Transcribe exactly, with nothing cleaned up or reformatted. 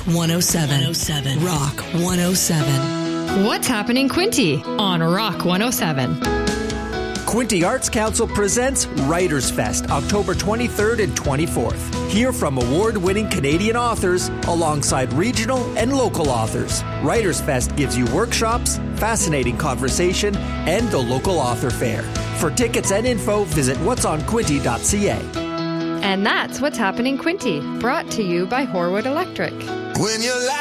one oh seven. one oh seven. Rock one oh seven. What's happening, Quinte, on Rock one oh seven? Quinte Arts Council presents Writers Fest, October twenty-third and twenty-fourth. Hear from award-winning Canadian authors alongside regional and local authors. Writers Fest gives you workshops, fascinating conversation, and the local author fair. For tickets and info, visit what's on quinte dot c a. And that's What's Happening, Quinte, brought to you by Horwood Electric. When you